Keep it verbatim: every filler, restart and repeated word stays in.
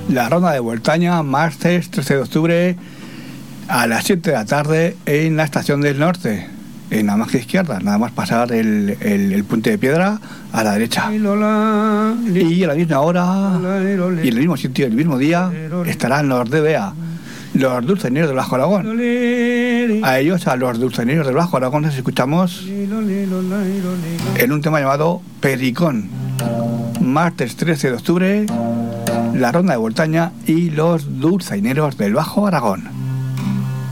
La ronda de Voltaña, martes trece de octubre a las siete de la tarde en la estación del norte, en la margen izquierda, nada más pasar el, el, el puente de piedra a la derecha. Y a la misma hora y en el mismo sitio, el mismo día, estarán los D B A, los dulzaineros del Bajo Aragón. A ellos, a los dulzaineros del Bajo Aragón, les escuchamos en un tema llamado Pericón. Martes trece de octubre, la ronda de Voltaña y los dulzaineros del Bajo Aragón.